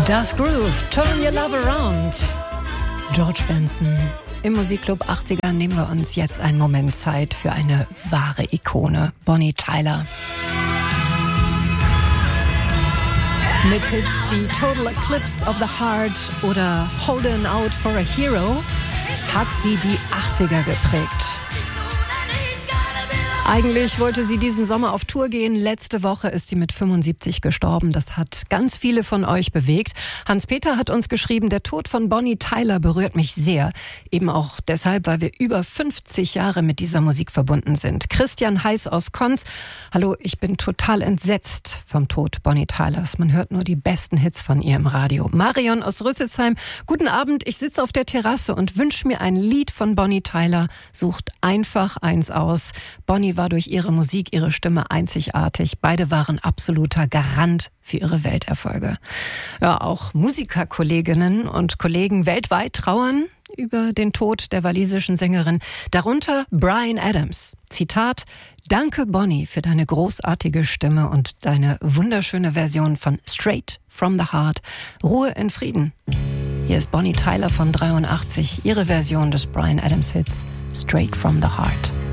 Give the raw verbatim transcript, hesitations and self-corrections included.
Das Groove, Turn Your Love Around. George Benson. Im Musikclub achtziger nehmen wir uns jetzt einen Moment Zeit für eine wahre Ikone, Bonnie Tyler. Mit Hits wie Total Eclipse of the Heart oder Holding Out for a Hero hat sie die achtziger geprägt. Eigentlich wollte sie diesen Sommer auf Tour gehen. Letzte Woche ist sie mit fünfundsiebzig gestorben. Das hat ganz viele von euch bewegt. Hans-Peter hat uns geschrieben, der Tod von Bonnie Tyler berührt mich sehr. Eben auch deshalb, weil wir über fünfzig Jahre mit dieser Musik verbunden sind. Christian Heiß aus Konz. Hallo, ich bin total entsetzt vom Tod Bonnie Tylers. Man hört nur die besten Hits von ihr im Radio. Marion aus Rüsselsheim. Guten Abend, ich sitze auf der Terrasse und wünsche mir ein Lied von Bonnie Tyler. Sucht einfach eins aus. Bonnie war durch ihre Musik, ihre Stimme einzigartig. Beide waren absoluter Garant für ihre Welterfolge. Ja, auch Musikerkolleginnen und Kollegen weltweit trauern über den Tod der walisischen Sängerin. Darunter Bryan Adams. Zitat: Danke Bonnie für deine großartige Stimme und deine wunderschöne Version von Straight from the Heart. Ruhe in Frieden. Hier ist Bonnie Tyler von dreiundachtzig, ihre Version des Bryan Adams Hits Straight from the Heart.